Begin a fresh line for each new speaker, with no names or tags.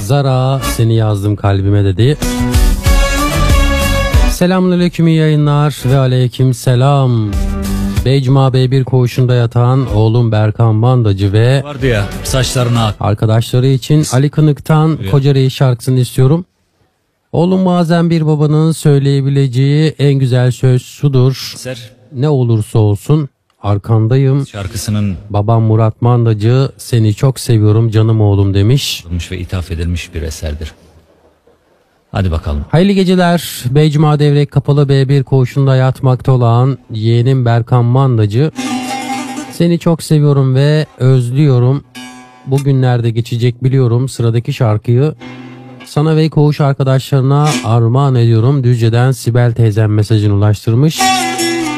Zara seni yazdım kalbime dedi. Selamünaleyküm, iyi yayınlar ve aleyküm selam. Beycuma B1 koğuşunda yatan oğlum Berkan Bandacı ve
vardı ya saçlarına
arkadaşları için Ali Kınık'tan Koca Reis şarkısını istiyorum. Oğlum bazen bir babanın söyleyebileceği en güzel söz şudur: ne olursa olsun arkandayım.
Şarkısının
Babam Murat Mandacı seni çok seviyorum canım oğlum demiş.
ve ithaf edilmiş bir eserdir. Hadi bakalım.
Hayırlı geceler. Beycuma Devrek Kapalı B1 koğuşunda yatmakta olan yeğenim Berkan Mandacı. Seni çok seviyorum ve özlüyorum. Bugünlerde geçecek biliyorum. Sıradaki şarkıyı sana ve koğuş arkadaşlarına armağan ediyorum. Düzce'den Sibel teyzem mesajını ulaştırmış.